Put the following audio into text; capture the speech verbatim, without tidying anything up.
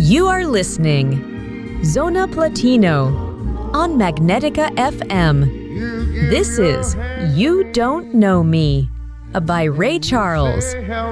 You are listening Zona Platino on Magnetica F M. This is You Don't Know Me by Ray Charles.